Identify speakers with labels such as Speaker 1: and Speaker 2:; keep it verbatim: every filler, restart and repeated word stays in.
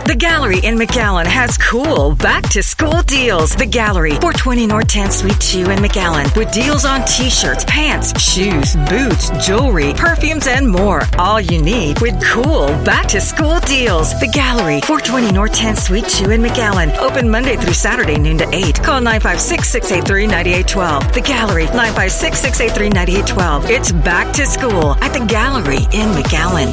Speaker 1: The Gallery in McAllen has cool back-to-school deals. The Gallery, four twenty North tenth Suite two in McAllen, with deals on t-shirts, pants, shoes, boots, jewelry, perfumes, and more. All you need with cool back-to-school deals. The Gallery, four twenty North tenth Suite two in McAllen. Open Monday through Saturday, noon to eight. Call nine five six, six eight three, nine eight one two. The Gallery, nine five six, six eight three, nine eight one two. It's back to school at The Gallery in McAllen.